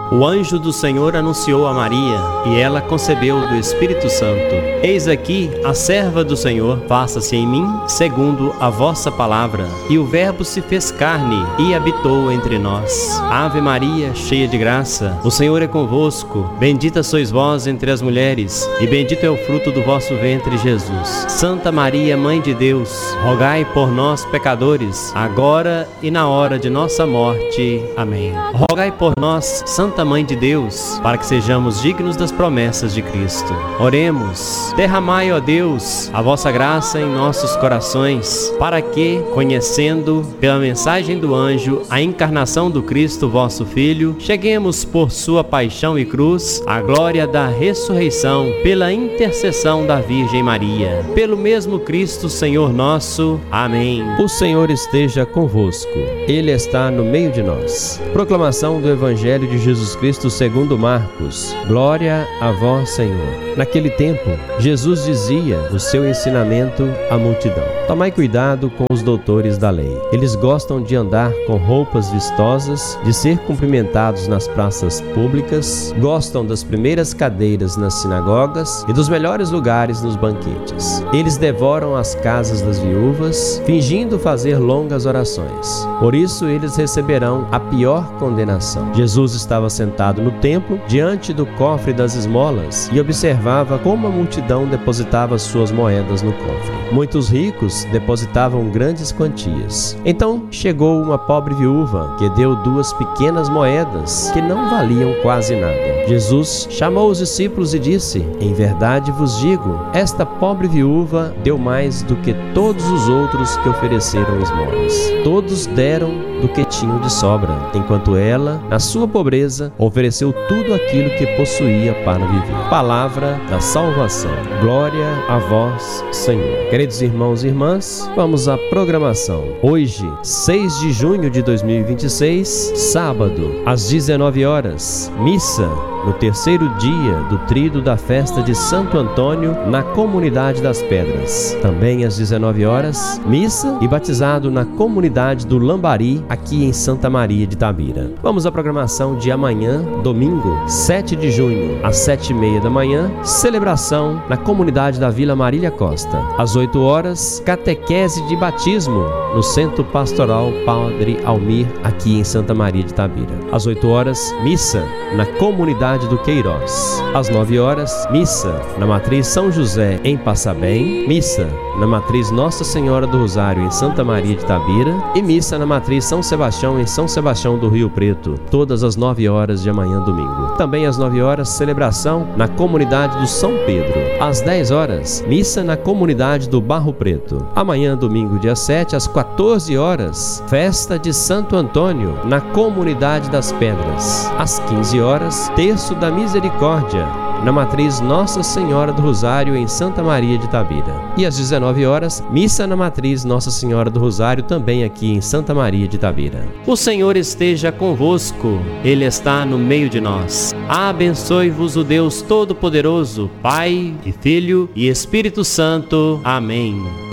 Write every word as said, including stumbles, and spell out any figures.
O anjo do Senhor anunciou a Maria, e ela concebeu do Espírito Santo. Eis aqui a serva do Senhor, faça-se em mim segundo a vossa palavra. E o Verbo se fez carne e habitou entre nós. Ave Maria, cheia de graça, o Senhor é convosco. Bendita sois vós entre as mulheres, e bendito é o fruto do vosso ventre, Jesus. Santa Maria, Mãe de Deus, rogai por nós, pecadores, agora e na hora de nossa morte. Amém. Rogai por nós, Santa Mãe de Deus, para que sejamos dignos das promessas de Cristo. Oremos. Derramai, ó Deus, a vossa graça em nossos corações, para que, conhecendo pela mensagem do anjo a encarnação do Cristo, vosso Filho, cheguemos por sua paixão e cruz à glória da ressurreição, pela intercessão da Virgem Maria. Pelo mesmo Cristo, Senhor nosso. Amém. O Senhor esteja convosco. Ele está no meio de nós. Proclamação do Evangelho de Jesus Cristo segundo Marcos. Glória a vós, Senhor. Naquele tempo, Jesus dizia no seu ensinamento à multidão: tomai cuidado com os doutores da lei. Eles gostam de andar com roupas vistosas, de ser cumprimentados nas praças públicas, gostam das primeiras cadeiras nas sinagogas e dos melhores lugares nos banquetes. Eles devoram as casas das viúvas, fingindo fazer longas orações. Por isso eles receberão a pior condenação. Jesus estava sentado no templo, diante do cofre das esmolas, e observava como a multidão depositava suas moedas no cofre. Muitos ricos depositavam grandes quantias. Então chegou uma pobre viúva, que deu duas pequenas moedas, que não valiam quase nada. Jesus chamou os discípulos e disse: em verdade vos digo, esta pobre viúva deu mais do que todos os outros que ofereceram esmolas. Todos deram do que tinham de sobra, enquanto ela, na sua pobreza, ofereceu tudo aquilo que possuía para viver. Palavra da salvação. Glória a vós, Senhor. Queridos irmãos e irmãs, vamos à programação. Hoje, seis de junho de dois mil e vinte e seis, sábado, às dezenove horas, missa no terceiro dia do tríduo da festa de Santo Antônio, na Comunidade das Pedras. Também às dezenove horas, missa e batizado na comunidade do Lambari, aqui em Santa Maria de Itabira. Vamos à programação de amanhã, domingo, sete de junho, às sete e meia da manhã, celebração na comunidade da Vila Marília Costa. Às oito horas, catequese de batismo no Centro Pastoral Padre Almir, aqui em Santa Maria de Itabira. Às oito horas, missa na comunidade do Queiroz. Às nove horas, missa na Matriz São José, em Passabém, missa na Matriz Nossa Senhora do Rosário, em Santa Maria de Itabira, e missa na Matriz São Sebastião, em São Sebastião do Rio Preto, todas às nove horas de amanhã, domingo. Também às nove horas, celebração na comunidade do São Pedro. Às dez horas, missa na comunidade do Barro Preto. Amanhã, domingo, dia sete, às quatorze horas, festa de Santo Antônio, na comunidade das Pedras. Às quinze horas, terço da Misericórdia, na Matriz Nossa Senhora do Rosário, em Santa Maria de Itabira. E às dezenove horas, missa na Matriz Nossa Senhora do Rosário, também aqui em Santa Maria de Itabira. O Senhor esteja convosco, Ele está no meio de nós. Abençoe-vos o Deus Todo-Poderoso, Pai e Filho e Espírito Santo. Amém.